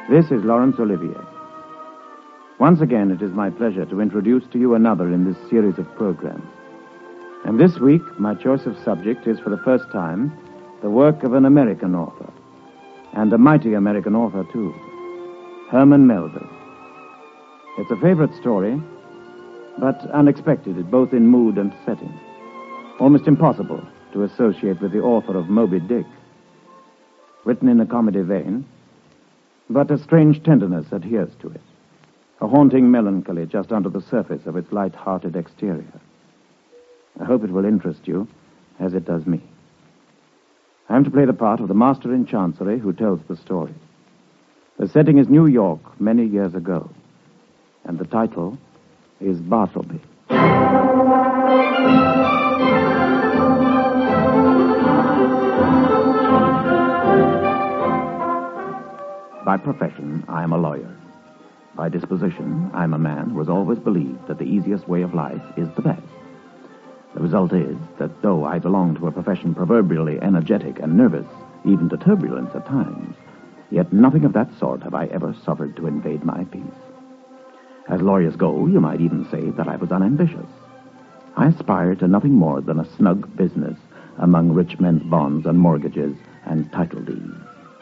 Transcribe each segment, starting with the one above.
This is Laurence Olivier. Once again, it is my pleasure to introduce to you another in this series of programs. And this week, my choice of subject is, for the first time, the work of an American author. And a mighty American author, too. Herman Melville. It's a favorite story, but unexpected, both in mood and setting. Almost impossible to associate with the author of Moby Dick. Written in a comedy vein, but a strange tenderness adheres to it. A haunting melancholy just under the surface of its light-hearted exterior. I hope it will interest you, as it does me. I am to play the part of the master in chancery who tells the story. The setting is New York many years ago, and the title is Bartleby. By profession, I am a lawyer. By disposition, I am a man who has always believed that the easiest way of life is the best. The result is that though I belong to a profession proverbially energetic and nervous, even to turbulence at times, yet nothing of that sort have I ever suffered to invade my peace. As lawyers go, you might even say that I was unambitious. I aspire to nothing more than a snug business among rich men's bonds and mortgages and title deeds.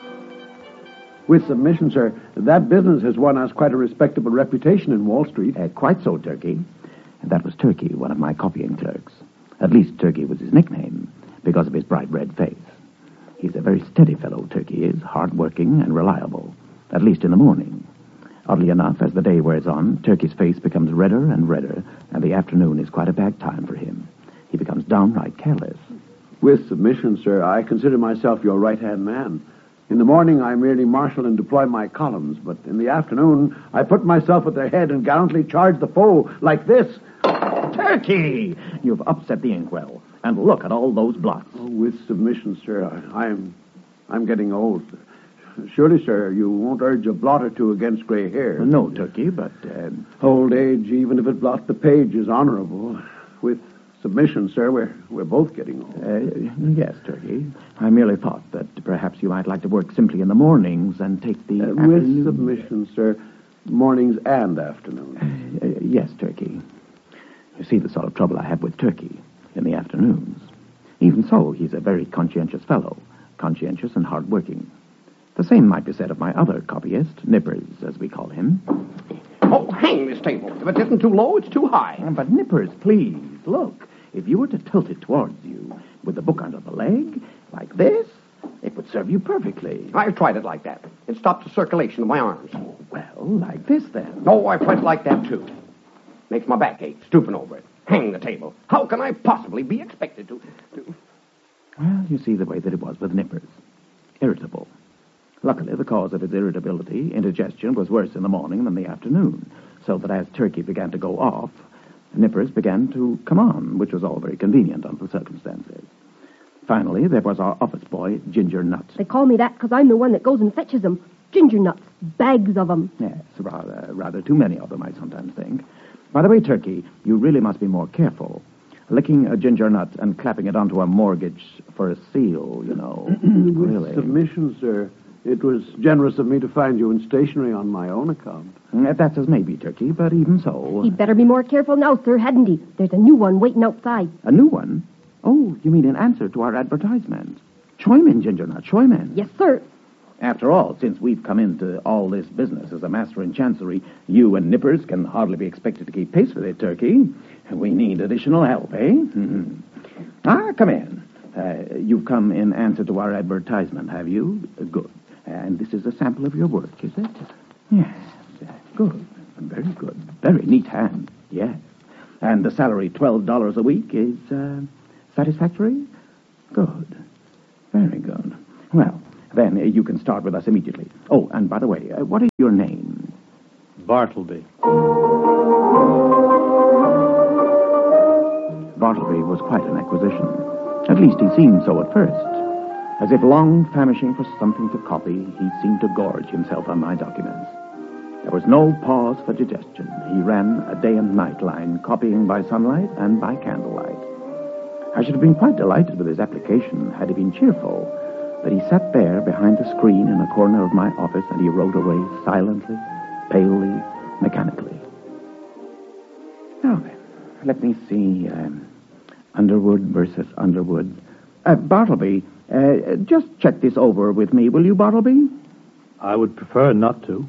With submission, sir, that business has won us quite a respectable reputation in Wall Street. Quite so, Turkey. And that was Turkey, one of my copying clerks. At least Turkey was his nickname, because of his bright red face. He's a very steady fellow, Turkey is, hard-working and reliable, at least in the morning. Oddly enough, as the day wears on, Turkey's face becomes redder and redder, and the afternoon is quite a bad time for him. He becomes downright careless. With submission, sir, I consider myself your right-hand man. In the morning, I merely marshal and deploy my columns, but in the afternoon, I put myself at their head and gallantly charge the foe like this. Turkey! You've upset the inkwell, and look at all those blots. Oh, with submission, sir, I'm getting old. Surely, sir, you won't urge a blot or two against gray hair. No, Turkey, but... Old age, even if it blots the page, is honorable. With submission, sir, we're both getting old. Yes, Turkey. I merely thought that perhaps you might like to work simply in the mornings and take the With afternoon... submission, sir, mornings and afternoons. Yes, Turkey. You see the sort of trouble I have with Turkey in the afternoons. Even so, he's a very conscientious fellow, conscientious and hard-working. The same might be said of my other copyist, Nippers, as we call him. Oh, hang this table. If it isn't too low, it's too high. But Nippers, please, look. If you were to tilt it towards you with the book under the leg, like this, it would serve you perfectly. I've tried it like that. It stopped the circulation of my arms. Oh, well, like this, then. No, I've tried it like that, too. Makes my back ache, stooping over it. Hang the table. How can I possibly be expected to... Well, you see the way that it was with Nippers. Irritable. Luckily, the cause of his irritability, indigestion, was worse in the morning than the afternoon, so that as Turkey began to go off, Nippers began to come on, which was all very convenient under the circumstances. Finally, there was our office boy, Ginger Nuts. They call me that because I'm the one that goes and fetches them. Ginger nuts. Bags of them. Yes, rather too many of them, I sometimes think. By the way, Turkey, you really must be more careful. Licking a ginger nut and clapping it onto a mortgage for a seal, you know. Really. With submission, sir, it was generous of me to find you in stationery on my own account. That's as may be, Turkey, but even so... He'd better be more careful now, sir, hadn't he? There's a new one waiting outside. A new one? Oh, you mean in answer to our advertisement. Choimin, Ginger Nut, Choimin. Yes, sir. After all, since we've come into all this business as a master in chancery, you and Nippers can hardly be expected to keep pace with it, Turkey. We need additional help, eh? Mm-hmm. Come in. You've come in answer to our advertisement, have you? Good. And this is a sample of your work, is it? Yes. Good. Very good. Very neat hand. Yes. And the salary, $12 a week, is satisfactory? Good. Very good. Well, then you can start with us immediately. Oh, and by the way, what is your name? Bartleby. Bartleby was quite an acquisition. At least he seemed so at first. As if long famishing for something to copy, he seemed to gorge himself on my documents. There was no pause for digestion. He ran a day and night line, copying by sunlight and by candlelight. I should have been quite delighted with his application had he been cheerful, But he sat there behind the screen in a corner of my office, and he wrote away silently, palely, mechanically. Now then, let me see. Underwood versus Underwood. Bartleby, just check this over with me, will you, Bartleby? I would prefer not to.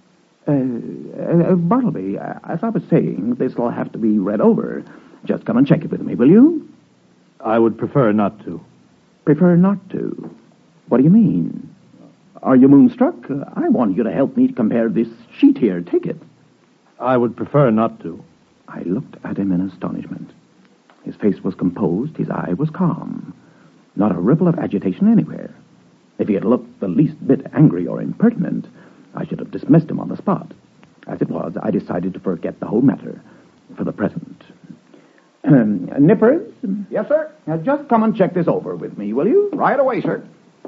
Bartleby, as I was saying, this will have to be read over. Just come and check it with me, will you? I would prefer not to. Prefer not to? What do you mean? Are you moonstruck? I want you to help me compare this sheet here. Take it. I would prefer not to. I looked at him in astonishment. His face was composed, his eye was calm. Not a ripple of agitation anywhere. If he had looked the least bit angry or impertinent, I should have dismissed him on the spot. As it was, I decided to forget the whole matter for the present. Nippers? Yes, sir. Now, just come and check this over with me, will you? Right away, sir.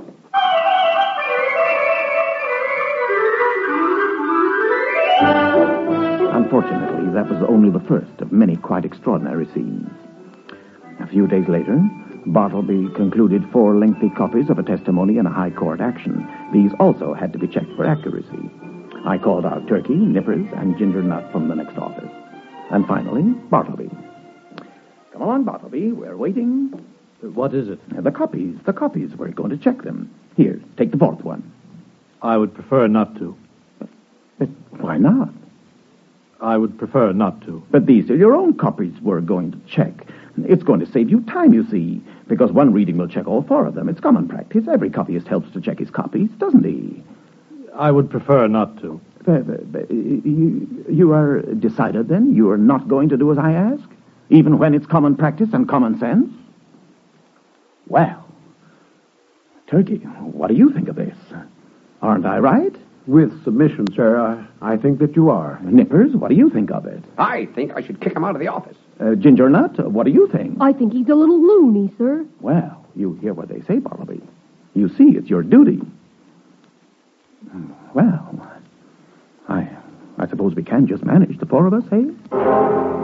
Unfortunately, that was only the first of many quite extraordinary scenes. A few days later, Bartleby concluded 4 lengthy copies of a testimony in a high court action. These also had to be checked for accuracy. I called out Turkey, Nippers, and Ginger Nut from the next office. And finally, Bartleby. Come along, Bartleby. We're waiting. What is it? The copies. We're going to check them. Here, take the 4th one. I would prefer not to. But why not? I would prefer not to. But these are your own copies we're going to check. It's going to save you time, you see, because one reading will check all 4 of them. It's common practice. Every copyist helps to check his copies, doesn't he? I would prefer not to. You are decided, then? You are not going to do as I ask? Even when it's common practice and common sense? Well, Turkey, what do you think of this? Aren't I right? With submission, sir, I think that you are. Nippers, what do you think of it? I think I should kick him out of the office. Ginger Nut, what do you think? I think he's a little loony, sir. Well, you hear what they say, Bartleby. You see, it's your duty. Well, I suppose we can just manage, the 4 of us, eh?